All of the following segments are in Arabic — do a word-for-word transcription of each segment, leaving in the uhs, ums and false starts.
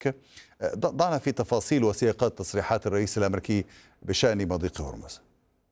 ضعنا في تفاصيل وسياقات تصريحات الرئيس الأمريكي بشأن مضيق هرمز.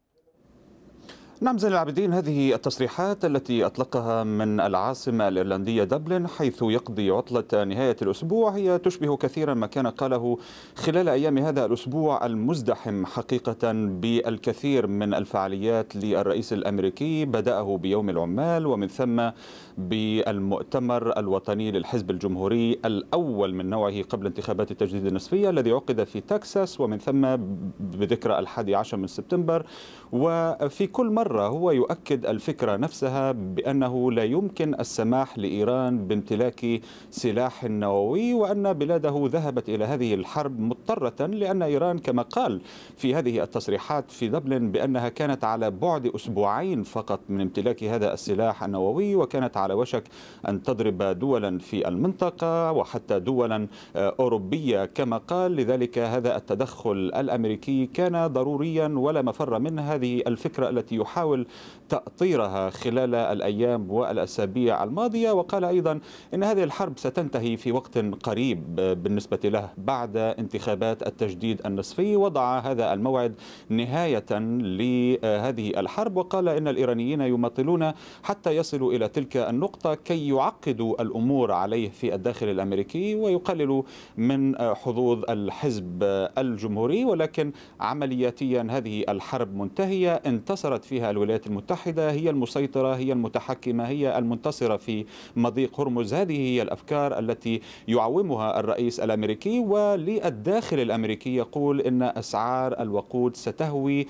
نعم زين العابدين، هذه التصريحات التي أطلقها من العاصمة الإيرلندية دبلن حيث يقضي عطلة نهاية الأسبوع هي تشبه كثيرا ما كان قاله خلال أيام هذا الأسبوع المزدحم حقيقة بالكثير من الفعاليات للرئيس الأمريكي، بدأه بيوم العمال ومن ثم بالمؤتمر الوطني للحزب الجمهوري الأول من نوعه قبل انتخابات التجديد النصفية الذي عقد في تكساس، ومن ثم بذكرى الحادي عشر من سبتمبر. وفي كل مرة هو يؤكد الفكرة نفسها بأنه لا يمكن السماح لإيران بامتلاك سلاح نووي، وأن بلاده ذهبت إلى هذه الحرب مضطرة لأن إيران كما قال في هذه التصريحات في دبلن بأنها كانت على بعد أسبوعين فقط من امتلاك هذا السلاح النووي، وكانت على وشك أن تضرب دولا في المنطقة وحتى دولا أوروبية كما قال. لذلك هذا التدخل الأمريكي كان ضروريا ولا مفر من هذه الفكرة التي يحاول تأطيرها خلال الأيام والأسابيع الماضية. وقال أيضا إن هذه الحرب ستنتهي في وقت قريب بالنسبة له بعد انتخابات التجديد النصفي، وضع هذا الموعد نهاية لهذه الحرب، وقال إن الإيرانيين يماطلون حتى يصلوا إلى تلك النقطة كي يعقدوا الأمور عليه في الداخل الأمريكي ويقللوا من حظوظ الحزب الجمهوري. ولكن عملياتيا هذه الحرب منتهية، انتصرت فيها الولايات المتحدة، هي المسيطرة، هي المتحكمة، هي المنتصرة في مضيق هرمز. هذه هي الأفكار التي يعومها الرئيس الأمريكي. وللداخل الأمريكي يقول إن أسعار الوقود ستهوي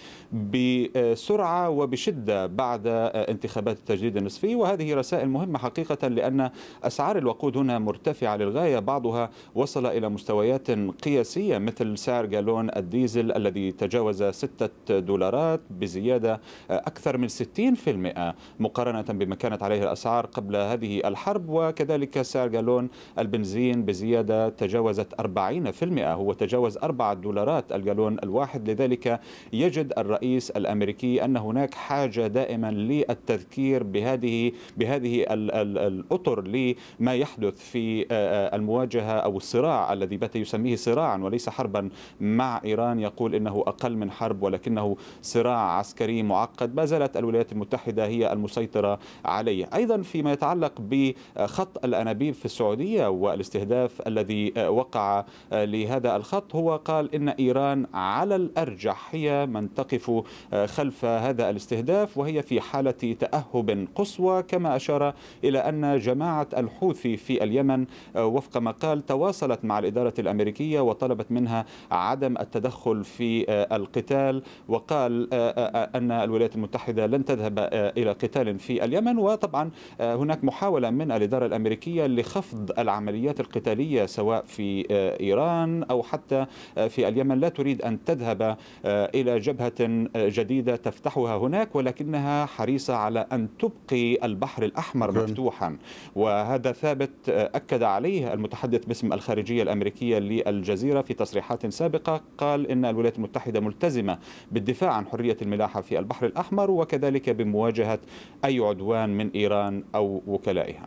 بسرعة وبشدة بعد انتخابات التجديد النصفي، وهذه رسائل مهمة حقيقة لأن أسعار الوقود هنا مرتفعة للغاية، بعضها وصل إلى مستويات قياسية مثل سعر جالون الديزل الذي تجاوز ستة دولارات بزيادة أكثر من ستين بالمئة مقارنة بما كانت عليه الأسعار قبل هذه الحرب، وكذلك سعر جالون البنزين بزيادة تجاوزت أربعين بالمئة، هو تجاوز أربعة دولارات الجالون الواحد. لذلك يجد الرئيس الأمريكي أن هناك حاجة دائما للتذكير بهذه بهذه الأطر لما يحدث في المواجهة أو الصراع الذي بات يسميه صراعا وليس حربا مع إيران. يقول إنه أقل من حرب ولكنه صراع عسكري معقد ما زالت الولايات المتحدة هي المسيطرة عليه. أيضا فيما يتعلق بخط الأنابيب في السعودية والاستهداف الذي وقع لهذا الخط، هو قال إن إيران على الأرجح هي من تقف خلف هذا الاستهداف وهي في حالة تأهب قصوى، كما أشار إلى أن جماعة الحوثي في اليمن وفق ما قال تواصلت مع الإدارة الأمريكية وطلبت منها عدم التدخل في القتال، وقال أن الولايات المتحدة لن تذهب إلى قتال في اليمن. وطبعا هناك محاولة من الإدارة الأمريكية لخفض العمليات القتالية سواء في إيران أو حتى في اليمن، لا تريد أن تذهب إلى جبهة جديدة تفتحها هناك، ولكنها حريصة على أن تبقي البحر الأحمر مفتوحا. وهذا ثابت أكد عليه المتحدث باسم الخارجية الأمريكية للجزيرة في تصريحات سابقة، قال إن الولايات المتحدة ملتزمة بالدفاع عن حرية الملاحة في البحر الأحمر وكذلك بمواجهة أي عدوان من إيران أو وكلائها.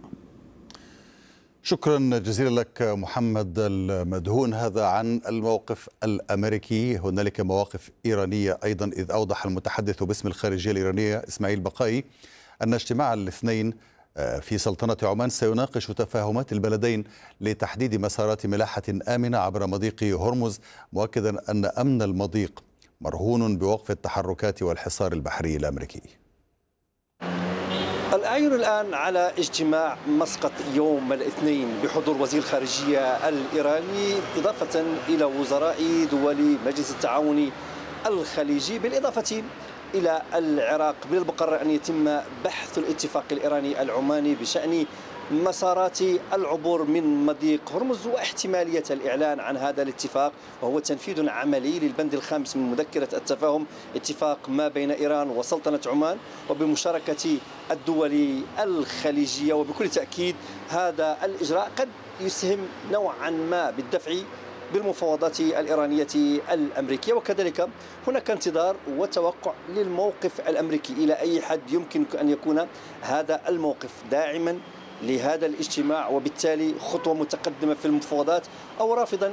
شكرا جزيلا لك محمد المدهون، هذا عن الموقف الأمريكي. هنالك مواقف إيرانية أيضا، إذ أوضح المتحدث باسم الخارجية الإيرانية إسماعيل بقائي أن اجتماع الاثنين في سلطنة عمان سيناقش تفاهمات البلدين لتحديد مسارات ملاحة آمنة عبر مضيق هرمز، مؤكدا أن أمن المضيق مرهون بوقف التحركات والحصار البحري الأمريكي. الأعين الآن على اجتماع مسقط يوم الاثنين بحضور وزير الخارجية الإيراني إضافة إلى وزراء دول مجلس التعاون الخليجي، بالإضافة إلى العراق. من المقرر أن يتم بحث الاتفاق الإيراني العماني بشأن مسارات العبور من مضيق هرمز واحتمالية الإعلان عن هذا الاتفاق، وهو تنفيذ عملي للبند الخامس من مذكرة التفاهم، اتفاق ما بين إيران وسلطنة عمان وبمشاركة الدول الخليجية. وبكل تأكيد هذا الإجراء قد يسهم نوعا ما بالدفع بالمفاوضات الإيرانية الأمريكية، وكذلك هناك انتظار وتوقع للموقف الأمريكي إلى أي حد يمكن أن يكون هذا الموقف داعما لهذا الاجتماع وبالتالي خطوة متقدمة في المفاوضات، أو رافضا